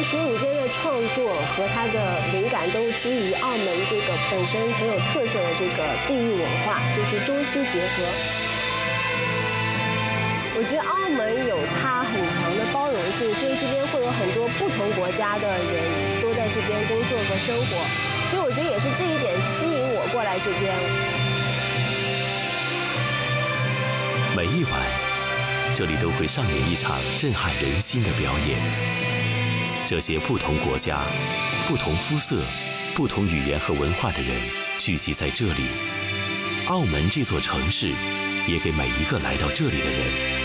徐永坚的创作和他的灵感都基于澳门这个本身很有特色的这个地域文化，就是中西结合。我觉得澳门有它很强的包容性，所以这边会有很多不同国家的人都在这边工作和生活，所以我觉得也是这一点吸引我过来这边。 每一晚，这里都会上演一场震撼人心的表演。这些不同国家、不同肤色、不同语言和文化的人聚集在这里。澳门这座城市，也给每一个来到这里的人